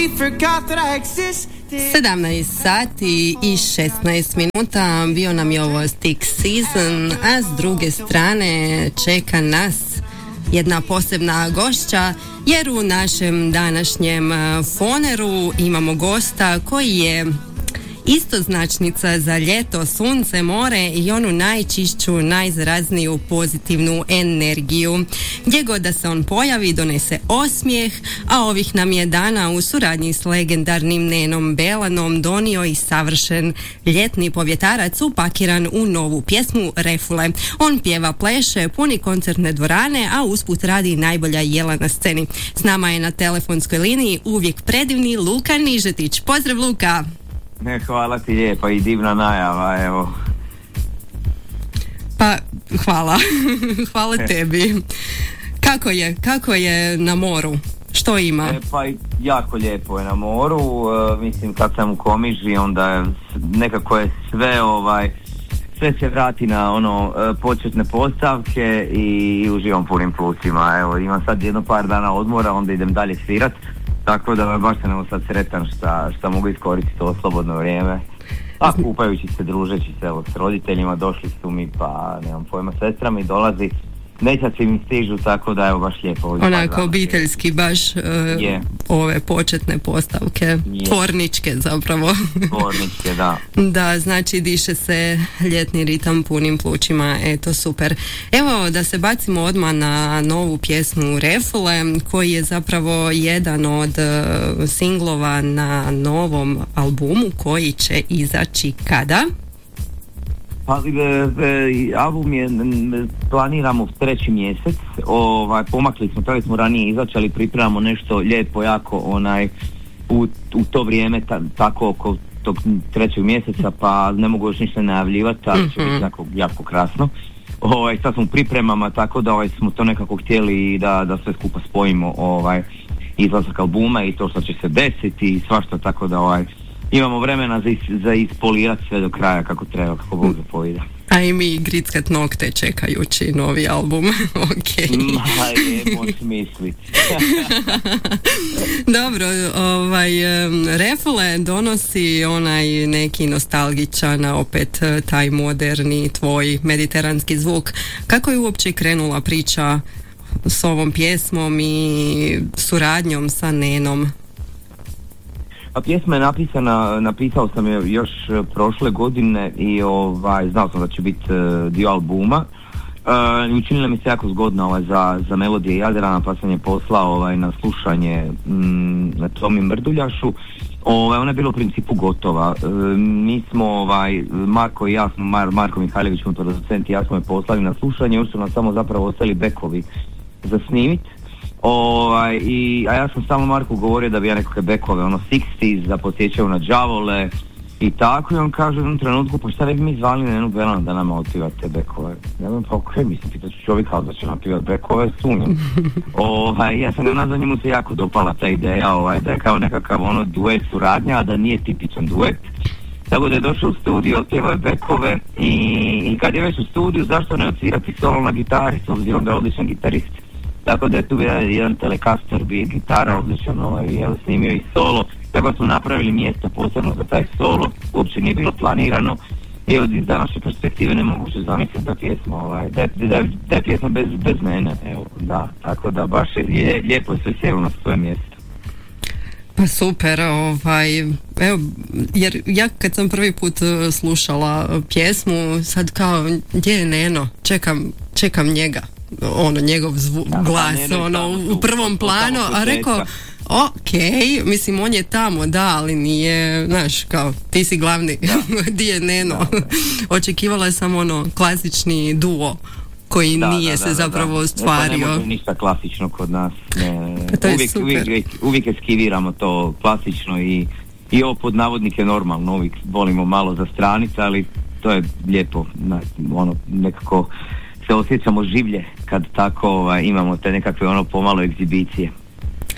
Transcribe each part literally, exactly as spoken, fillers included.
sedamnaest sati i šesnaest minuta, bio nam je ovo Stick Season, a s druge strane čeka nas jedna posebna gošća, jer u našem današnjem foneru imamo gosta koji je istoznačnica za ljeto, sunce, more i onu najčišću, najzarazniju pozitivnu energiju. Gdje god da se on pojavi, donese osmijeh, a ovih nam je dana u suradnji s legendarnim Nenom Belanom donio i savršen ljetni povjetarac upakiran u novu pjesmu Refule. On pjeva, pleše, puni koncertne dvorane, a usput radi najbolja jela na sceni. S nama je na telefonskoj liniji uvijek predivni Luka Nižetić. Pozdrav, Luka! Ne, hvala ti lijepa i divna najava, evo. Pa, hvala. Hvala tebi. Kako je, kako je na moru? Što ima? E, pa jako lijepo je na moru, e, mislim kad sam u Komiži onda je, nekako je sve ovaj, sve se vrati na ono e, početne postavke i, i uživam punim plucima. Evo, imam sad jedno par dana odmora, onda idem dalje svirat. Tako da baš sam evo sad sretan šta, šta mogu iskoristiti to slobodno vrijeme. A kupajući se, družeći se evo s roditeljima, došli su mi pa nemam pojma, sestra mi dolazi, nećaci mi stižu, tako da evo baš lijepo. Onako obiteljski baš uh, yeah. Ove početne postavke, yeah. Tvorničke zapravo. Tvorničke, da. Da, znači diše se ljetni ritam punim plućima, eto super. Evo da se bacimo odmah na novu pjesmu Refule, koji je zapravo jedan od uh, singlova na novom albumu koji će izaći kada? Pa, e, e, album je, planiramo treći mjesec, ovaj, pomakli smo, trebali smo ranije izaći, ali pripremamo nešto lijepo, jako, onaj, u, u to vrijeme, ta, tako oko tog trećeg mjeseca, pa ne mogu još ništa najavljivati, ali će biti jako, jako krasno. Ovaj, sad smo u pripremama, tako da ovaj, smo to nekako htjeli da, da sve skupa spojimo, ovaj, izlazak albuma i to što će se desiti i svašta, tako da ovaj, imamo vremena za, is, za ispolirati sve do kraja kako treba, kako Bog zapovida. A i mi grickat nokte čekajući novi album. Ok. Ma je, možeš misliti. Dobro, ovaj, Refule donosi onaj neki nostalgičan, opet taj moderni tvoj mediteranski zvuk. Kako je uopće krenula priča s ovom pjesmom i suradnjom sa Nenom? A pjesma je napisana, napisao sam je još prošle godine i ovaj, znao sam da će biti uh, dio albuma. Uh, učinila mi se jako zgodno ovaj, za, za melodije Jadrana, pa sam je poslao ovaj, na slušanje mm, na Tomi Mrduljašu. Ovaj, ona je bila u principu gotova. Uh, mi smo, ovaj, Marko i ja smo, Mar, Marko Mihajlović, producent i ja smo je poslali na slušanje, još su nam samo zapravo ostali bekovi za snimit. Ovaj, i, a ja sam samo Marku govorio da bi ja nekakve bekove, ono šezdesetih da podsjećaju na đavole i tako, i on kaže u jednom trenutku, pa šta ne bi mi zvali Nenu Belanu da nama otpivati te bekove. Ja bih pa ok, mislim, pitaću čovjeka da će napivati bekove, sumnjam. Ovaj, ja sam ga nazvao, njemu se jako dopala ta ideja, ovaj, da je kao nekakav ono duet suradnja, a da nije tipičan duet. Tako da je došao u studiju, otpjevao je bekove i, i kad je već u studiju, zašto ne odsvirati solo na gitari, s obzirom da je odličan gitarist. Tako da je tu jedan, jedan Telecaster bi gitara odličan, ovaj, jel, snimio i solo, tako smo napravili mjesto posebno za taj solo, uopće nije bilo planirano i od iz današnje perspektive ne mogu se zamisliti da pjesma, ovaj, da, da, da je pjesma bez, bez mene, evo, da, tako da baš je lijepo sve sjelo na svoje mjesto. Pa super, ovaj, evo, jer ja kad sam prvi put slušala pjesmu, sad kao, gdje je Neno, čekam, čekam njega. Ono, njegov zvu, da, glas, ne, ne, ono, u prvom planu, a rekao, ok, mislim, on je tamo, da, ali nije, znaš, kao, ti si glavni, di je Neno. Da, da. Očekivala sam ono, klasični duo, koji da, nije da, se da, zapravo da, ostvario. Ne, pa ne može ništa klasično kod nas, ne, uvijek, uvijek, uvijek eskiviramo to klasično i, i ovo pod navodnike normalno, uvijek volimo malo za stranice, ali to je lijepo, ono, nekako se osjećamo življe kad tako ovaj, imamo te nekakve ono pomalo egzibicije.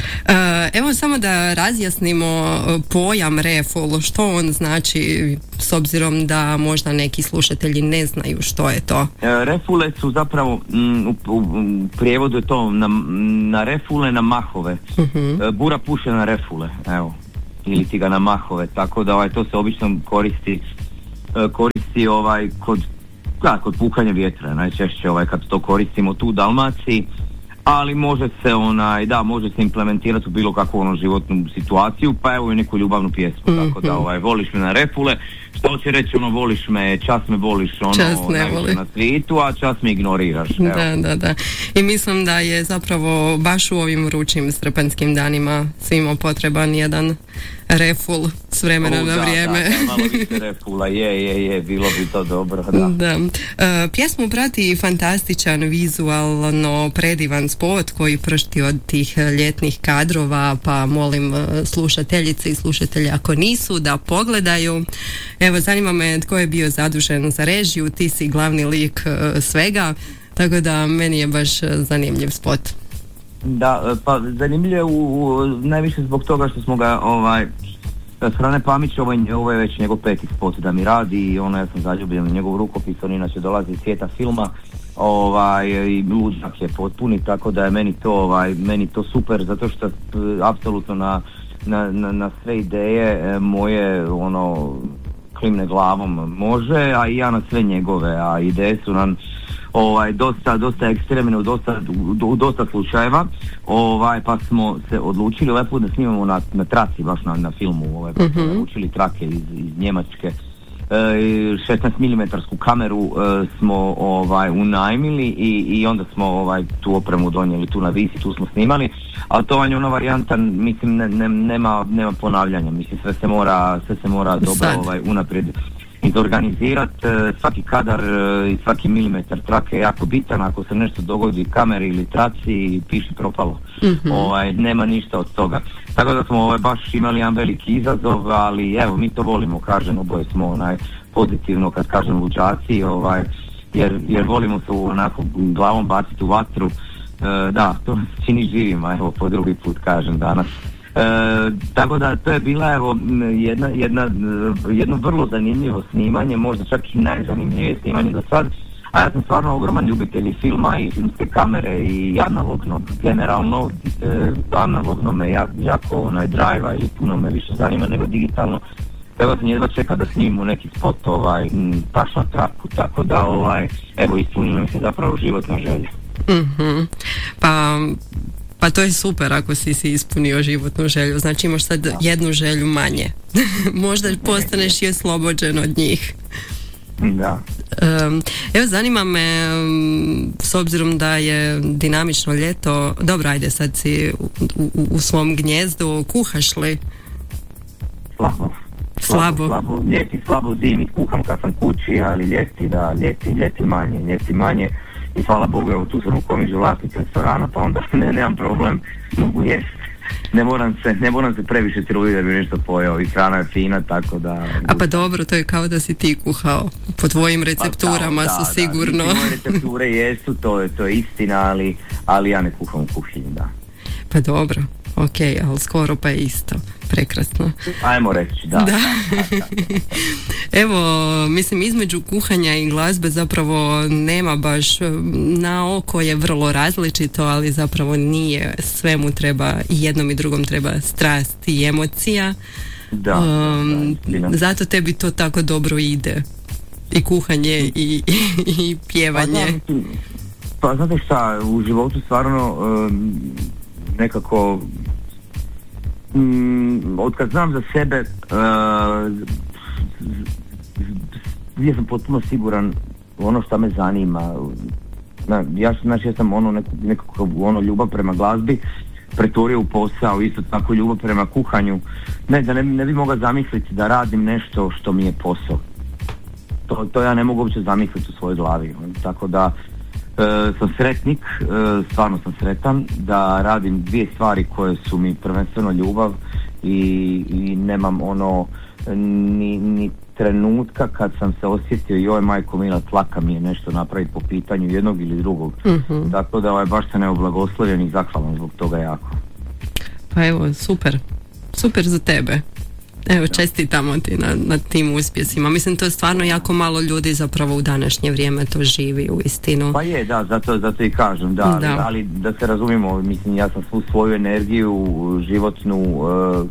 Evo samo da razjasnimo pojam reful, što on znači, s obzirom da možda neki slušatelji ne znaju što je to. Refule su zapravo, m, u, u, u prijevodu je to na, na refule, na mahove. Uh-huh. Bura puše na refule, evo, ili ti ga na mahove, tako da ovaj, to se obično koristi, koristi ovaj, kod, da, kod puhanja vjetra, najčešće ovaj, kad to koristimo tu u Dalmaciji. Ali može se onaj, da, može se implementirati u bilo kakvu ono životnu situaciju, pa evo i neku ljubavnu pjesmu, mm-hmm. tako da ovaj, voliš me na refule, što će reći ono, voliš me, čas me voliš ono, najviše na svijetu, a čas me ignoriraš. Evo. Da, da, da. I mislim da je zapravo baš u ovim vrućim srpanjskim danima svima potreban jedan reful s vremena U, na da, vrijeme. Da, da, malo više refula, je, je, je, bilo bi to dobro, da. Da. E, pjesmu prati fantastičan, vizualno predivan spot koji pršti od tih ljetnih kadrova, pa molim slušateljice i slušatelje ako nisu da pogledaju. Evo, zanima me tko je bio zadužen za režiju, ti si glavni lik e, svega, tako da meni je baš zanimljiv spot. Da, pa zanimljivo u, u, najviše zbog toga što smo ga ovaj s Frane Pamića, ovo, ovo je već njegov peti spot da mi radi i ono, ja sam zaljubljen u njegov rukopis, on inače dolazi iz svijeta filma, ovaj, i luđak je potpuni, tako da je meni to, ovaj, meni to super, zato što apsolutno na, na, na, na sve ideje moje ono klimne glavom može, a i ja na sve njegove, a ideje su nam ovaj dosta dosta ekstremne u dosta u, u dosta slučajeva, ovaj pa smo se odlučili ovaj put da snimamo na, na traci, baš na, na filmu, ovaj pa smo učili trake iz, iz Njemačke. E, šesnaest milimetra kameru e, smo ovaj unajmili i, i onda smo ovaj tu opremu donijeli tu na Visi, tu smo snimali, ali to je ona varijanta, mislim ne, ne, nema nema ponavljanja, mislim sve se mora sve se mora dobro ovaj unaprijed izorganizirati, svaki kadar i svaki milimetar trake je jako bitan, ako se nešto dogodi kameri ili traci, piši propalo. Mm-hmm. Ovaj, nema ništa od toga. Tako da smo ovaj, baš imali jedan veliki izazov, ali evo, mi to volimo, kažem, oboje smo onaj, pozitivno kad kažem luđaci, ovaj, jer, jer volimo se onako glavom baciti u vatru. E, da, to čini živima, evo, po drugi put kažem danas. E, tako da to je bila evo jedna, jedna, jedno vrlo zanimljivo snimanje, možda čak i najzanimljivije snimanje do sad, a ja sam stvarno ogroman ljubitelj filma i filmske kamere i analogno, generalno e, analogno me ja, jako onaj drive i puno me više zanima nego digitalno. Evo sam jedva čeka da snimimo neki spot ovaj, baš na traku, tako da ovaj, evo ispunilo mi se zapravo životna želja. Mm-hmm. Pa Pa to je super ako si si ispunio životnu želju, znači imaš sad da. jednu želju manje. Možda postaneš i oslobođen od njih. Da. Um, evo zanima me, um, s obzirom da je dinamično ljeto, dobro ajde sad si u, u, u svom gnjezdu, kuhaš li? Slabo. Slabo. Slabo, ljeti, slabo, zimi, kuham kad sam kući, ali ljeti, da, ljeti, ljeti manje, ljeti manje. I hvala Bogu, evo tu sam u komiđu vlasnika restorana, pa onda ne, nemam problem, mogu jest. Ne moram se, ne moram se previše truditi da bi nešto pojeo i hrana je fina, tako da... A pa dobro, to je kao da si ti kuhao, po tvojim recepturama pa, da, su da, sigurno. Da, moje recepture jesu, to je, to je istina, ali, ali ja ne kuham u kuhinji, da. Pa dobro, ok, ali skoro pa je isto. Prekrasno. Ajmo reći, da. da. da, da. Evo, mislim, između kuhanja i glazbe zapravo nema baš, na oko je vrlo različito, ali zapravo nije, svemu treba, i jednom i drugom treba strast i emocija. Da, um, da, da. Zato tebi to tako dobro ide. I kuhanje i, i, i pjevanje. Pa, pa znate šta, u životu stvarno um, nekako Mm, od kad znam za sebe uh, ja sam potpuno siguran u ono što me zanima. Na, ja, znači, ja sam ono neku, nekako ono ljubav prema glazbi pretvorio u posao, isto tako ljubav prema kuhanju. Ne, da ne, ne bi mogao zamisliti da radim nešto što mi je posao. To, to ja ne mogu uopće zamisliti u svojoj glavi. Tako da E, sam sretnik, e, stvarno sam sretan da radim dvije stvari koje su mi prvenstveno ljubav i, i nemam ono ni, ni trenutka kad sam se osjetio joj majko mila, tlaka mi je nešto napraviti po pitanju jednog ili drugog. Mm-hmm. Tako da ovaj, baš sam neoblagoslovljen i zahvalan zbog toga jako. Pa evo, super. Super za tebe. Evo, čestitamo ti na, na tim uspjesima. Mislim, to je stvarno jako malo ljudi zapravo u današnje vrijeme to živi u istinu. Pa je, da, zato, zato i kažem, da, da. Ali, ali da se razumimo, mislim, ja sam svu svoju energiju životnu uh,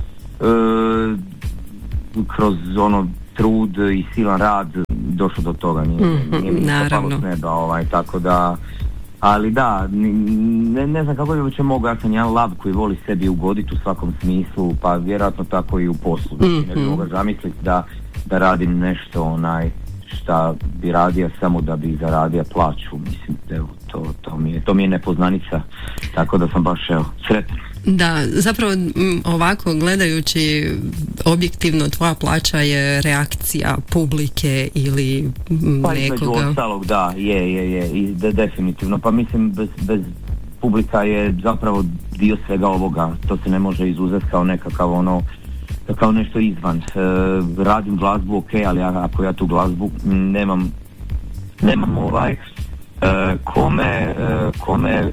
uh, kroz ono trud i silan rad došao do toga, nije, mm-hmm, nije mi zapalo s neba, ovaj, tako da, ali da, ne, ne znam kako bi uopće mogao, ja sam jedan lav koji voli sebi ugoditi u svakom smislu, pa vjerojatno tako i u poslu, znači mm-hmm. ne bi mogao zamisliti da, da radim nešto onaj šta bi radio samo da bi zaradio plaću, mislim, evo, to, to, mi je, to mi je nepoznanica, tako da sam baš, evo, sretan. Da, zapravo ovako gledajući objektivno tvoja plaća je reakcija publike ili pa nekoga. Pa između ostalog, da, je, je, je, i de, definitivno, pa mislim bez, bez publika je zapravo dio svega ovoga, to se ne može izuzeti kao nekakav ono, kao nešto izvan. E, radim glazbu, ok, ali ja, ako ja tu glazbu nemam, nemam ovaj, e, kome, e, kome, e,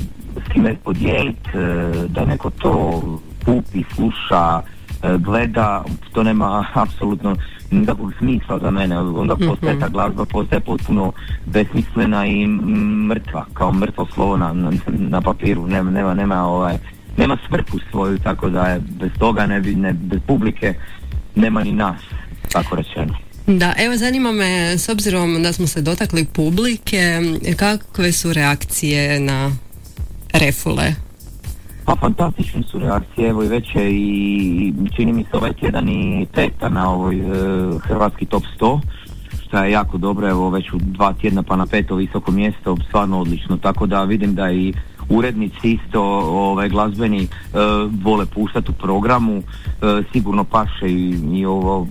s kime podijeliti, da neko to kupi, sluša, gleda, to nema apsolutno nikakvog smisla za mene, onda postaje ta glazba postaje potpuno besmislena i mrtva, kao mrtvo slovo na, na, na papiru, nema, nema, nema, ovaj, nema svrhu svoju, tako da je bez toga, ne, ne, bez publike nema ni nas, tako rečeno. Da, evo zanima me, s obzirom da smo se dotakli publike, kakve su reakcije na Refule? Pa fantastične su reakcije, evo i već je i čini mi se ovaj tjedan i peta na ovoj e, hrvatski top sto, što je jako dobro, evo već u dva tjedna pa na peto visoko mjesto, stvarno odlično, tako da vidim da i urednici isto ove, glazbeni e, vole puštati u programu, e, sigurno paše i, i ovo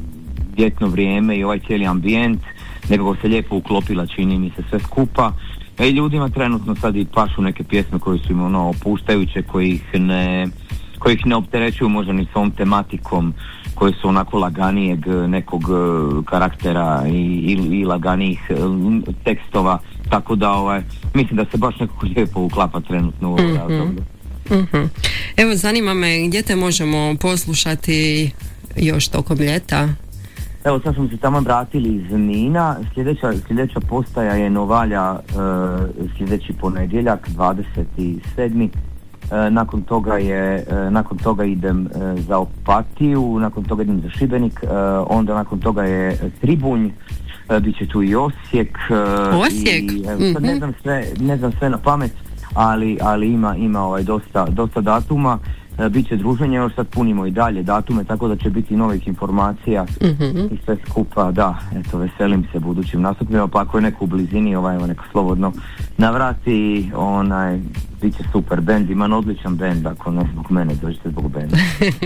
ljetno vrijeme i ovaj cijeli ambijent, nekako se lijepo uklopila, čini mi se sve skupa. E, ljudima trenutno sad i pašu neke pjesme koje su im ono opuštajuće, koji ih ne, koji ih ne opterećuju možda ni s ovom tematikom, koje su onako laganijeg nekog karaktera i, i, i laganijih tekstova, tako da ovaj, mislim da se baš nekako lijepo uklapa trenutno u ovo mm-hmm. razdoblje. Mm-hmm. Evo zanima me gdje te možemo poslušati još tokom ljeta? Evo sad smo se tamo vratili iz Nina, sljedeća, sljedeća postaja je Novalja e, sljedeći ponedjeljak dvadeset sedmi E, nakon toga je e, nakon toga idem e, za Opatiju, nakon toga idem za Šibenik, e, onda nakon toga je Tribunj, e, bit će tu i Osijek. E, Osijek? I, e, sad ne znam sve, ne znam sve na pamet, ali, ali ima, ima ovaj dosta, dosta datuma. Bit će druženje, još sad punimo i dalje datume, tako da će biti novih informacija mm-hmm. i sve skupa, da, eto, veselim se budućim nastupima, pa ako je neko u blizini, ovaj, neka slobodno navrati, onaj, bit će super bend, imam odličan bend, ako ne zbog mene, dođite zbog benda.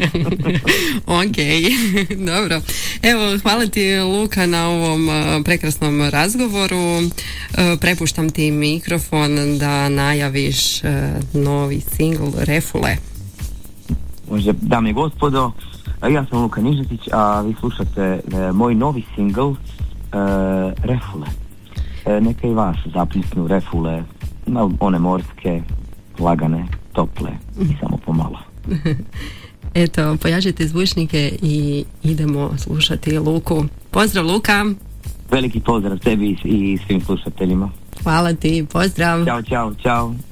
Ok, dobro. Evo, hvala ti Luka na ovom uh, prekrasnom razgovoru, uh, prepuštam ti mikrofon da najaviš uh, novi singl Refule. Možda, dame i gospodo, ja sam Luka Nižetić, a vi slušate e, moj novi singl e, Refule. E, neka i vas zapljusnu refule, one morske, lagane, tople i samo pomalo. Eto, pojačite zvučnike i idemo slušati Luku. Pozdrav Luka! Veliki pozdrav tebi i svim slušateljima. Hvala ti, pozdrav! Ćao, ćao, ćao!